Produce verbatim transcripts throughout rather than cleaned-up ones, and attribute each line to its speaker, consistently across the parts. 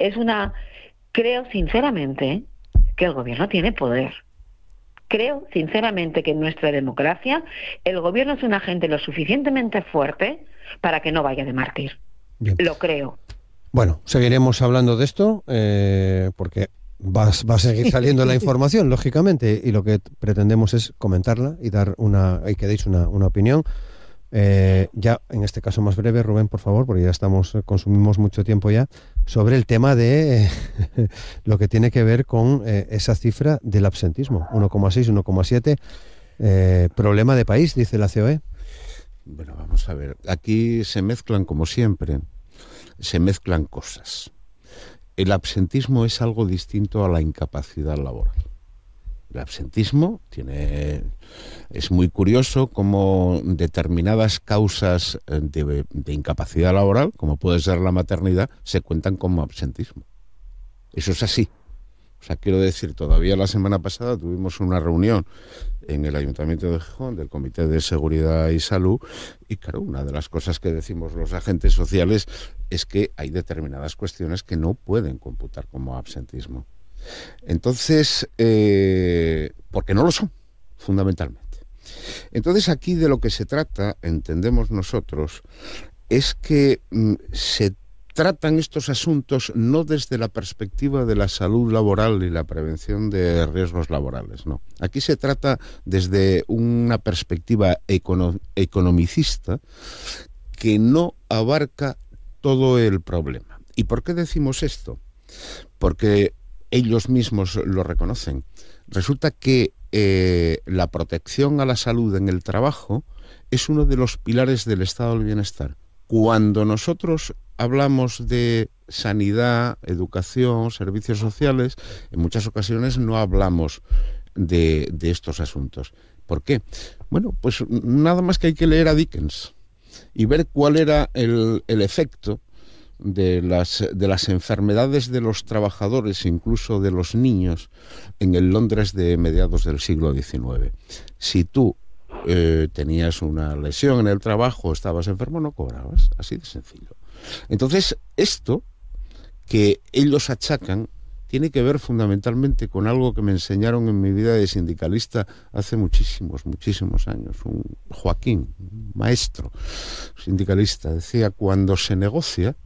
Speaker 1: es una... Creo sinceramente que el gobierno tiene poder. Creo sinceramente que en nuestra democracia el gobierno es un agente lo suficientemente fuerte para que no vaya de mártir. Bien. Lo creo.
Speaker 2: Bueno, seguiremos hablando de esto eh, porque va, va a seguir saliendo la información, lógicamente, y lo que pretendemos es comentarla y dar una y que deis una, una opinión. Eh, ya, en este caso más breve, Rubén, por favor, porque ya estamos consumimos mucho tiempo ya, sobre el tema de eh, lo que tiene que ver con eh, esa cifra del absentismo, uno coma seis, uno coma siete, eh, problema de país, dice la C O E.
Speaker 3: Bueno, vamos a ver, aquí se mezclan, como siempre, se mezclan cosas. El absentismo es algo distinto a la incapacidad laboral. El absentismo tiene, es muy curioso cómo determinadas causas de, de incapacidad laboral, como puede ser la maternidad, se cuentan como absentismo. Eso es así. O sea, quiero decir, todavía la semana pasada tuvimos una reunión en el Ayuntamiento de Gijón del Comité de Seguridad y Salud y claro, una de las cosas que decimos los agentes sociales es que hay determinadas cuestiones que no pueden computar como absentismo. Entonces, eh, porque no lo son, fundamentalmente. Entonces aquí de lo que se trata, entendemos nosotros, es que mm, se tratan estos asuntos no desde la perspectiva de la salud laboral y la prevención de riesgos laborales, no. Aquí se trata desde una perspectiva econo- economicista que no abarca todo el problema. ¿Y por qué decimos esto? Porque ellos mismos lo reconocen. Resulta que eh, la protección a la salud en el trabajo es uno de los pilares del estado del bienestar. Cuando nosotros hablamos de sanidad, educación, servicios sociales, en muchas ocasiones no hablamos de, de estos asuntos. ¿Por qué? Bueno, pues nada más que hay que leer a Dickens y ver cuál era el, el efecto de las, de las enfermedades de los trabajadores, incluso de los niños, en el Londres de mediados del siglo diecinueve. Si tú eh, tenías una lesión en el trabajo, estabas enfermo, no cobrabas, así de sencillo. Entonces, esto que ellos achacan tiene que ver fundamentalmente con algo que me enseñaron en mi vida de sindicalista hace muchísimos, muchísimos años. Un Joaquín, un maestro sindicalista, decía, cuando se negocia,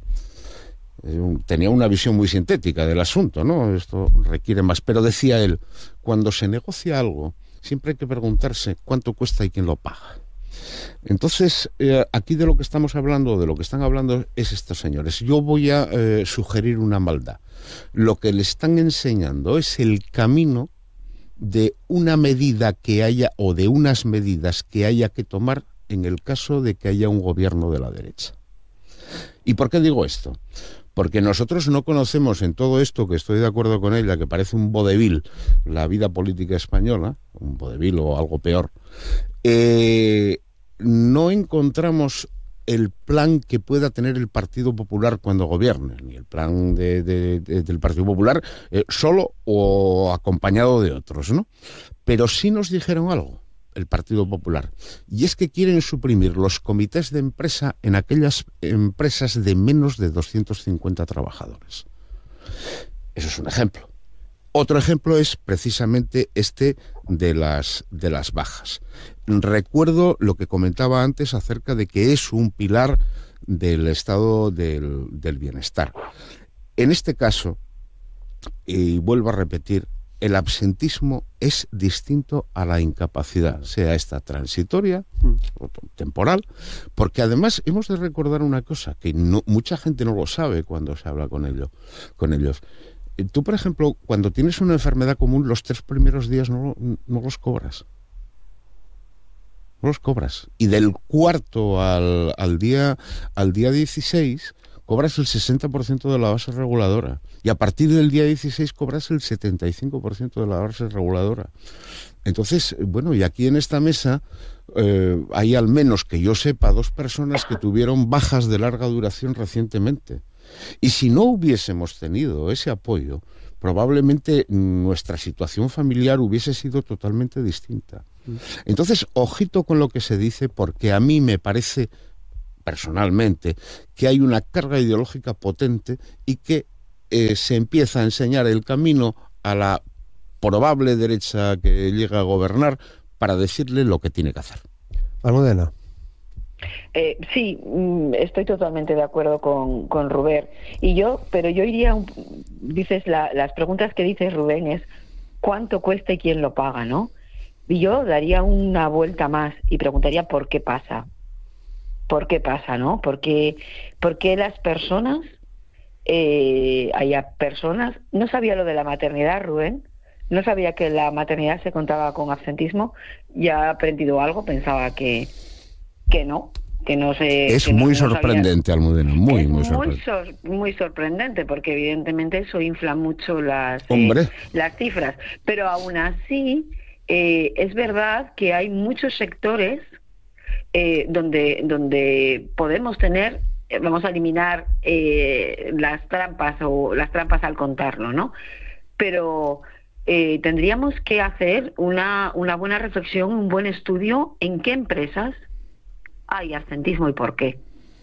Speaker 3: tenía una visión muy sintética del asunto, ¿no? Esto requiere más, pero decía él, cuando se negocia algo, siempre hay que preguntarse cuánto cuesta y quién lo paga. Entonces, eh, aquí de lo que estamos hablando, de lo que están hablando es estos señores. Yo voy a eh, sugerir una maldad. Lo que le están enseñando es el camino de una medida que haya, o de unas medidas que haya que tomar en el caso de que haya un gobierno de la derecha. ¿Y por qué digo esto? Porque nosotros no conocemos en todo esto, que estoy de acuerdo con ella, que parece un vodevil, la vida política española, un vodevil o algo peor, eh, no encontramos el plan que pueda tener el Partido Popular cuando gobierne, ni el plan de, de, de, del Partido Popular eh, solo o acompañado de otros, ¿no? Pero sí nos dijeron algo, el Partido Popular, y es que quieren suprimir los comités de empresa en aquellas empresas de menos de doscientos cincuenta trabajadores. Eso es un ejemplo. Otro ejemplo es precisamente este de las, de las bajas. Recuerdo lo que comentaba antes acerca de que es un pilar del estado del, del bienestar. En este caso, y vuelvo a repetir, el absentismo es distinto a la incapacidad, sea esta transitoria o temporal, porque además hemos de recordar una cosa que no, mucha gente no lo sabe cuando se habla con, ello, con ellos. Tú, por ejemplo, cuando tienes una enfermedad común, los tres primeros días no, no los cobras. No los cobras. Y del cuarto al, al, día, al día dieciséis cobras el sesenta por ciento de la base reguladora. Y a partir del día dieciséis cobras el setenta y cinco por ciento de la base reguladora. Entonces, bueno, y aquí en esta mesa eh, hay al menos que yo sepa dos personas que tuvieron bajas de larga duración recientemente. Y si no hubiésemos tenido ese apoyo, probablemente nuestra situación familiar hubiese sido totalmente distinta. Entonces, ojito con lo que se dice, porque a mí me parece, personalmente, que hay una carga ideológica potente y que eh, se empieza a enseñar el camino a la probable derecha que llega a gobernar para decirle lo que tiene que hacer.
Speaker 2: Almudena.
Speaker 1: Eh, sí, estoy totalmente de acuerdo con, con Rubén. Y yo, pero yo iría, un, dices, la, las preguntas que dices, Rubén, es ¿cuánto cuesta y quién lo paga, no? Y yo daría una vuelta más y preguntaría ¿por qué pasa? ¿Por qué pasa, no? Porque, porque las personas, eh, haya personas, no sabía lo de la maternidad, Rubén, no sabía que la maternidad se contaba con absentismo, ya he aprendido algo, pensaba que que no, que no sé...
Speaker 3: Es
Speaker 1: que
Speaker 3: muy
Speaker 1: no, no
Speaker 3: sorprendente, sabía. Almudena, muy,
Speaker 1: es
Speaker 3: muy
Speaker 1: sorprendente.
Speaker 3: sorprendente.
Speaker 1: Muy, muy sorprendente, porque evidentemente eso infla mucho las,
Speaker 3: Hombre.
Speaker 1: eh, las cifras. Pero aún así, eh, es verdad que hay muchos sectores eh, donde, donde podemos tener, eh, vamos a eliminar eh, las trampas o las trampas al contarlo, ¿no? Pero... Eh, tendríamos que hacer una, una buena reflexión, un buen estudio en qué empresas hay absentismo y por qué.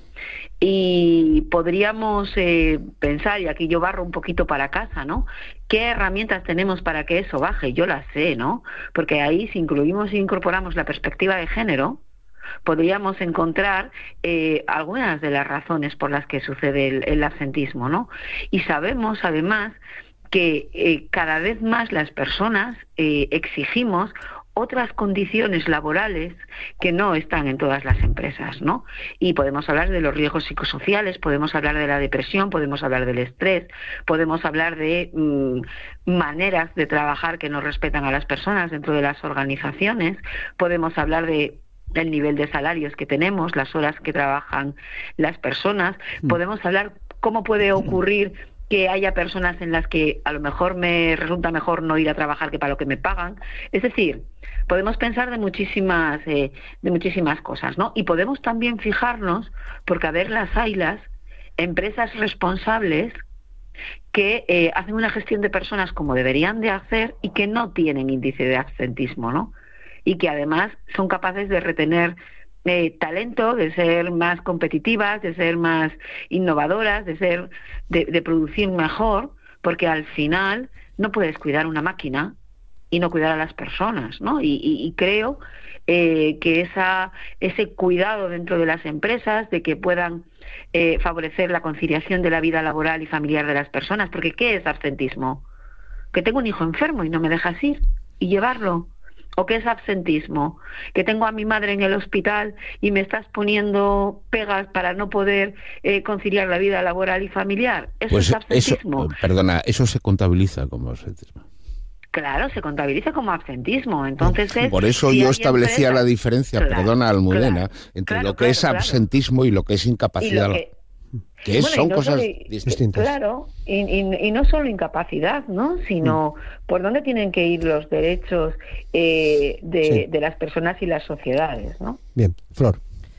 Speaker 1: Y podríamos eh, pensar, y aquí yo barro un poquito para casa, ¿no? ¿Qué herramientas tenemos para que eso baje? Yo las sé, ¿no? Porque ahí, si incluimos e incorporamos la perspectiva de género, podríamos encontrar eh, algunas de las razones por las que sucede el, el absentismo, ¿no? Y sabemos, además, que eh, cada vez más las personas eh, exigimos otras condiciones laborales que no están en todas las empresas, ¿no? Y podemos hablar de los riesgos psicosociales, podemos hablar de la depresión, podemos hablar del estrés, podemos hablar de mmm, maneras de trabajar que no respetan a las personas dentro de las organizaciones, podemos hablar de el nivel de salarios que tenemos, las horas que trabajan las personas, mm. podemos hablar cómo puede ocurrir que haya personas en las que a lo mejor me resulta mejor no ir a trabajar que para lo que me pagan. Es decir, podemos pensar de muchísimas eh, de muchísimas cosas, ¿no? Y podemos también fijarnos, porque a ver las haylas, empresas responsables que eh, hacen una gestión de personas como deberían de hacer y que no tienen índice de absentismo, ¿no? Y que además son capaces de retener Eh, talento, de ser más competitivas, de ser más innovadoras, de ser de, de producir mejor, porque al final no puedes cuidar una máquina y no cuidar a las personas, ¿no? Y, y, y creo eh, que esa ese cuidado dentro de las empresas, de que puedan eh, favorecer la conciliación de la vida laboral y familiar de las personas, porque ¿qué es absentismo? Que tengo un hijo enfermo y no me dejas ir y llevarlo. ¿O qué es absentismo? Que tengo a mi madre en el hospital y me estás poniendo pegas para no poder eh, conciliar la vida laboral y familiar. ¿Eso
Speaker 3: pues
Speaker 1: es absentismo?
Speaker 3: Eso, perdona, eso se contabiliza como absentismo.
Speaker 1: Claro, se contabiliza como absentismo. Entonces es,
Speaker 3: Por eso
Speaker 1: si
Speaker 3: yo establecía
Speaker 1: empresas,
Speaker 3: la diferencia,
Speaker 1: claro,
Speaker 3: perdona Almudena,
Speaker 1: claro,
Speaker 3: entre
Speaker 1: claro,
Speaker 3: lo que
Speaker 1: claro,
Speaker 3: es absentismo
Speaker 1: claro.
Speaker 3: y lo que es incapacidad.
Speaker 1: Que,
Speaker 3: que es,
Speaker 1: bueno,
Speaker 3: son
Speaker 1: no
Speaker 3: cosas
Speaker 1: solo,
Speaker 3: distintas.
Speaker 1: Claro, y, y, y no solo incapacidad, ¿no? Sino mm. por dónde tienen que ir los derechos eh, de, sí. de las personas y las sociedades, ¿no?
Speaker 2: Bien, Flor.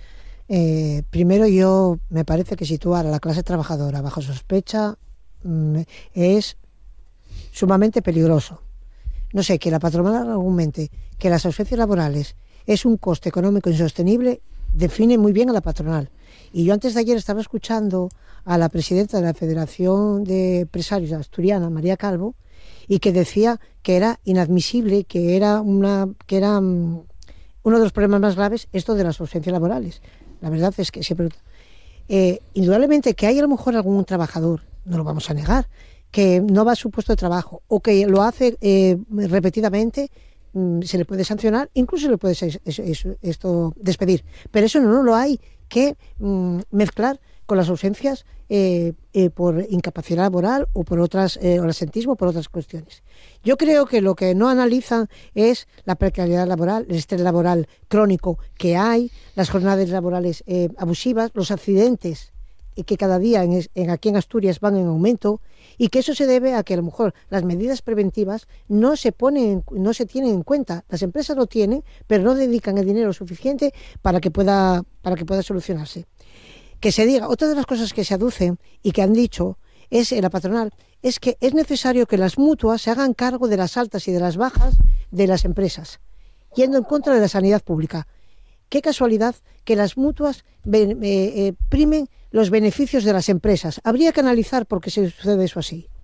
Speaker 4: Eh, primero, yo me parece que situar a la clase trabajadora bajo sospecha mm, es sumamente peligroso. No sé, que la patronal argumente que las ausencias laborales es un coste económico insostenible, define muy bien a la patronal. Y yo antes de ayer estaba escuchando a la presidenta de la Federación de Empresarios Asturiana, María Calvo, y que decía que era inadmisible, que era una que era um, uno de los problemas más graves esto de las ausencias laborales. La verdad es que siempre... Eh, indudablemente que hay a lo mejor algún trabajador, no lo vamos a negar, que no va a su puesto de trabajo o que lo hace eh, repetidamente, mm, se le puede sancionar, incluso se le puede es, es, es, esto despedir. Pero eso no, no lo hay que mm, mezclar con las ausencias eh, eh, por incapacidad laboral o por otras, eh, o el absentismo por otras cuestiones. Yo creo que lo que no analizan es la precariedad laboral, el estrés laboral crónico que hay, las jornadas laborales eh, abusivas, los accidentes eh, que cada día en, en, aquí en Asturias van en aumento, y que eso se debe a que a lo mejor las medidas preventivas no se ponen, no se tienen en cuenta. Las empresas lo tienen, pero no dedican el dinero suficiente para que pueda, para que pueda solucionarse. Que se diga, otra de las cosas que se aducen y que han dicho es en la patronal, es que es necesario que las mutuas se hagan cargo de las altas y de las bajas de las empresas, yendo en contra de la sanidad pública. Qué casualidad que las mutuas eh, eh, primen los beneficios de las empresas. Habría que analizar por qué se sucede eso así.